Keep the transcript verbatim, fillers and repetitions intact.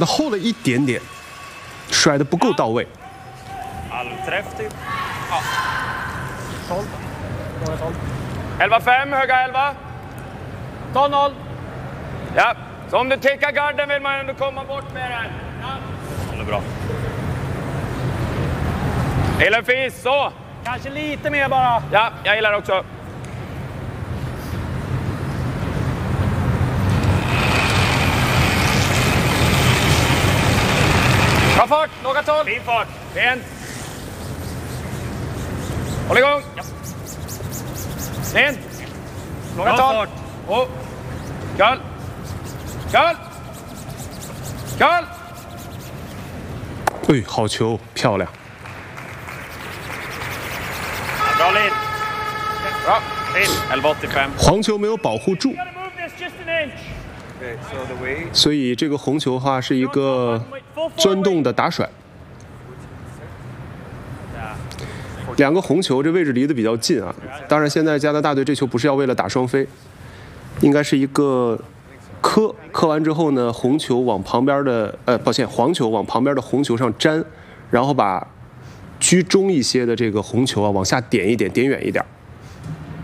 的厚了一点点，甩的不够到位。 Halvträff typ. Ja. Sålt. Några sålt. elva fem, höga elva. Ta noll. Ja, så om du tickar garden vill man ändå komma bort med den. Ja. Det är bra. Jag gillar fis, så. Kanske lite mer bara. Ja, jag gillar också. Bra fart, något håll. Fin fart. Fint. Håll igång. Ja. In. Några tag. Oh. Kall. Kall. Kall. 哎，好球，漂亮。 Bra led. Bra. Till. elva åttiofem. 黄球没有保护住，所以这个红球的话是一个钻洞的打甩。 两个红球，这位置离得比较近啊。当然，现在加拿大队这球不是要为了打双飞，应该是一个磕，磕完之后呢，红球往旁边的，呃，抱歉，黄球往旁边的红球上粘，然后把居中一些的这个红球啊往下点一点，点远一点。